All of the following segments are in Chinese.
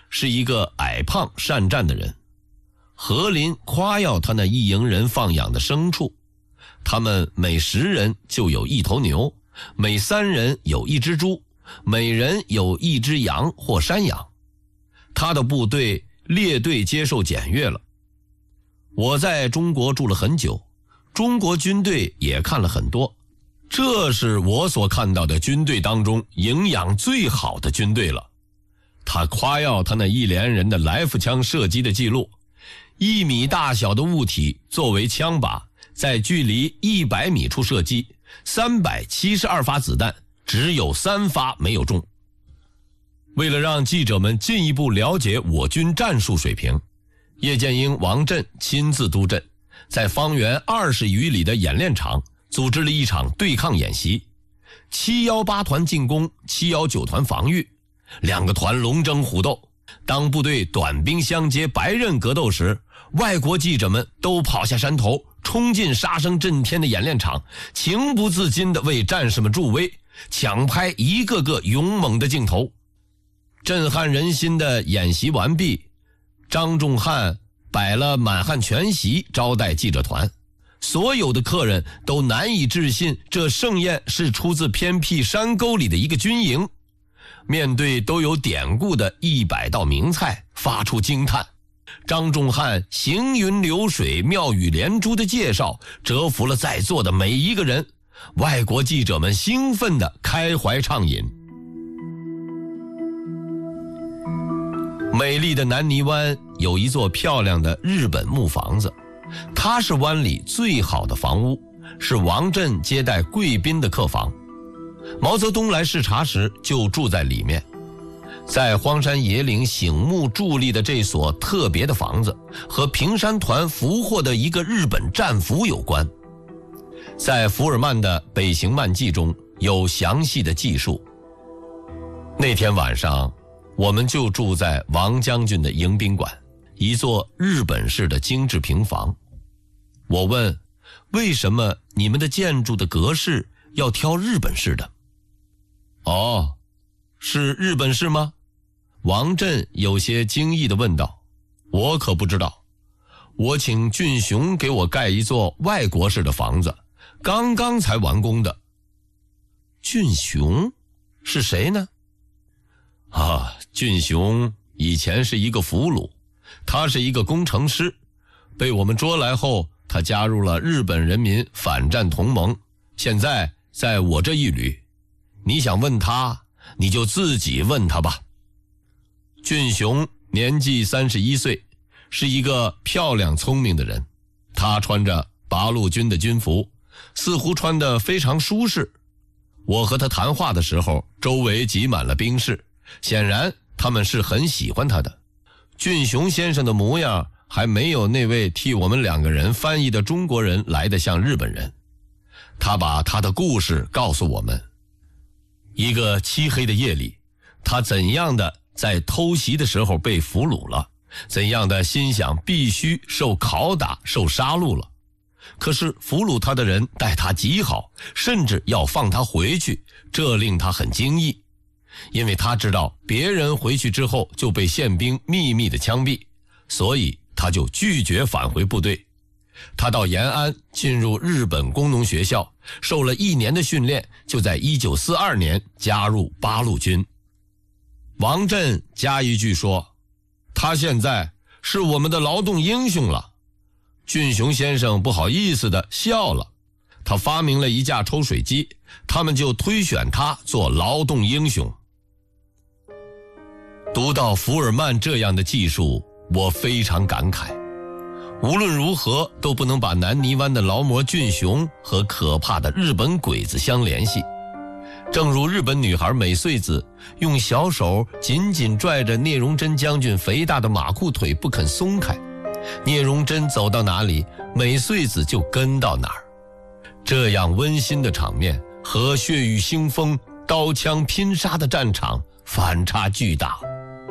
是一个矮胖善战的人。何林夸耀他那一营人放养的牲畜，他们每10人就有1头牛，每3人有1只猪，每人有1只羊或山羊。他的部队列队接受检阅了。我在中国住了很久，中国军队也看了很多，这是我所看到的军队当中营养最好的军队了。他夸耀他那一连人的来福枪射击的记录，1米大小的物体作为枪靶，在距离100米处射击，372发子弹，只有3发没有中。为了让记者们进一步了解我军战术水平，叶剑英、王震亲自督阵，在方圆20余里的演练场组织了一场对抗演习。718团进攻，719团防御，2个团龙争虎斗。当部队短兵相接白刃格斗时，外国记者们都跑下山头，冲进杀声震天的演练场，情不自禁地为战士们助威，抢拍一个个勇猛的镜头。震撼人心的演习完毕，张仲汉摆了满汉全席招待记者团，所有的客人都难以置信这盛宴是出自偏僻山沟里的一个军营。面对都有典故的100道名菜，发出惊叹。张仲汉行云流水、妙语连珠的介绍折服了在座的每一个人，外国记者们兴奋地开怀畅饮。美丽的南泥湾有一座漂亮的日本木房子，它是湾里最好的房屋，是王震接待贵宾的客房。毛泽东来视察时就住在里面。在荒山野岭醒目伫立的这所特别的房子，和平山团俘获的一个日本战俘有关。在福尔曼的《北行漫记》中有详细的记述。那天晚上，我们就住在王将军的迎宾馆，一座日本式的精致平房。我问，为什么你们的建筑的格式要挑日本式的？哦，是日本式吗？王震有些惊异地问道。我可不知道，我请俊雄给我盖一座外国式的房子，刚刚才完工的。俊雄是谁呢？俊雄以前是一个俘虏，他是一个工程师，被我们捉来后，他加入了日本人民反战同盟，现在在我这一旅。你想问他，你就自己问他吧。俊雄年纪31岁，是一个漂亮聪明的人。他穿着八路军的军服，似乎穿得非常舒适。我和他谈话的时候，周围挤满了兵士，显然他们是很喜欢他的。俊雄先生的模样还没有那位替我们2个人翻译的中国人来得像日本人。他把他的故事告诉我们。一个漆黑的夜里，他怎样的在偷袭的时候被俘虏了，怎样的心想必须受拷打、受杀戮了。可是俘虏他的人待他极好，甚至要放他回去，这令他很惊异。因为他知道别人回去之后就被宪兵秘密的枪毙，所以他就拒绝返回部队。他到延安进入日本工农学校，受了1年的训练，就在1942年加入八路军。王震加一句说，他现在是我们的劳动英雄了。俊雄先生不好意思地笑了。他发明了一架抽水机，他们就推选他做劳动英雄。读到福尔曼这样的技术，我非常感慨。无论如何都不能把南泥湾的劳模俊雄和可怕的日本鬼子相联系。正如日本女孩美穗子用小手紧紧拽着聂荣臻将军肥大的马裤腿不肯松开，聂荣臻走到哪里，美穗子就跟到哪儿。这样温馨的场面和血雨腥风、刀枪拼杀的战场反差巨大。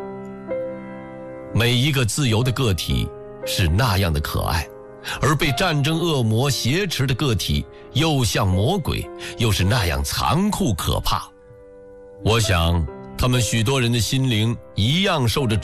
每一个自由的个体是那样的可爱，而被战争恶魔挟持的个体又像魔鬼，又是那样残酷可怕。我想他们许多人的心灵一样受着